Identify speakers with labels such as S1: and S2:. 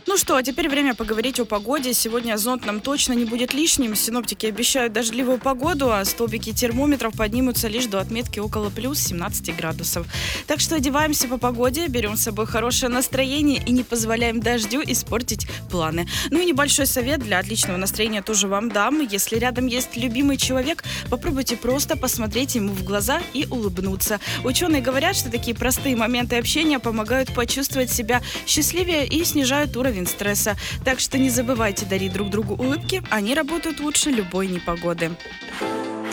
S1: Ну что, а теперь время поговорить о погоде. Сегодня зонт нам точно не будет лишним. Синоптики обещают дождливую погоду, а столбики термометров поднимутся лишь до отметки около плюс 17 градусов. Так что одеваемся по погоде, берем с собой хорошее настроение и не позволяем дождю испортить планы. Ну и небольшой совет для отличного настроения тоже вам дам. Если рядом есть любимый человек, попробуйте просто посмотреть ему в глаза и улыбнуться. Ученые говорят, что такие простые моменты общения помогают почувствовать себя счастливее и снижают уровень стресса. Так что не забывайте дарить друг другу улыбки, они работают лучше любой непогоды.